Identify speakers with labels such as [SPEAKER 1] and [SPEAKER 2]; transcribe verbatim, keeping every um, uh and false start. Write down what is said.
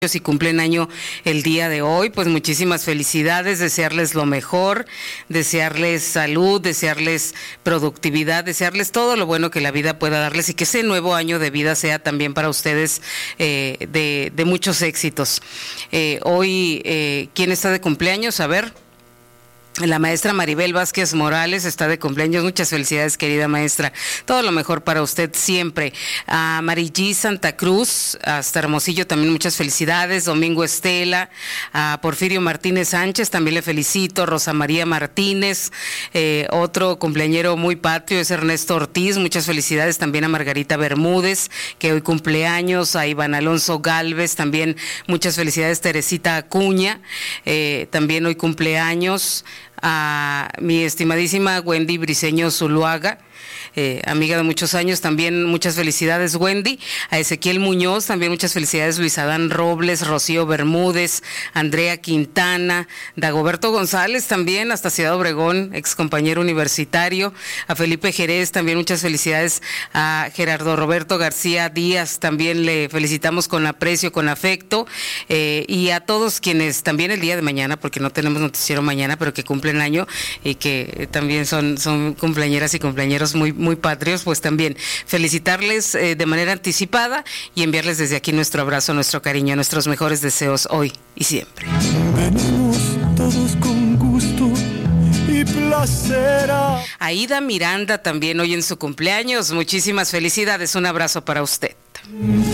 [SPEAKER 1] si cumplen año el día de hoy, pues muchísimas felicidades, desearles lo mejor, desearles salud, desearles productividad, desearles todo lo bueno que la vida pueda darles y que ese nuevo año de vida sea también para ustedes eh, de, de muchos éxitos. Eh, hoy, eh, ¿quién está de cumpleaños? A ver. La maestra Maribel Vázquez Morales está de cumpleaños. Muchas felicidades, querida maestra. Todo lo mejor para usted siempre. A Marillí Santa Cruz, hasta Hermosillo, también muchas felicidades. Domingo Estela, a Porfirio Martínez Sánchez, también le felicito. Rosa María Martínez, eh, otro cumpleañero muy patrio es Ernesto Ortiz. Muchas felicidades también a Margarita Bermúdez, que hoy cumpleaños. A Iván Alonso Galvez, también muchas felicidades. Teresita Acuña, eh, también hoy cumpleaños. A mi estimadísima Wendy Briceño Zuluaga, eh, amiga de muchos años, también muchas felicidades, Wendy. A Ezequiel Muñoz, también muchas felicidades. Luis Adán Robles, Rocío Bermúdez, Andrea Quintana, Dagoberto González, también hasta Ciudad Obregón, ex compañero universitario. A Felipe Jerez, también muchas felicidades. A Gerardo Roberto García Díaz, también le felicitamos con aprecio, con afecto, eh, y a todos quienes también el día de mañana, porque no tenemos noticiero mañana, pero que cumplen año y que también son, son cumpleañeras y cumpleañeros muy, muy patrios, pues también felicitarles eh, de manera anticipada y enviarles desde aquí nuestro abrazo, nuestro cariño, nuestros mejores deseos hoy y siempre.
[SPEAKER 2] Venimos todos con gusto y placer.
[SPEAKER 1] Aida Miranda también hoy en su cumpleaños. Muchísimas felicidades, un abrazo para usted.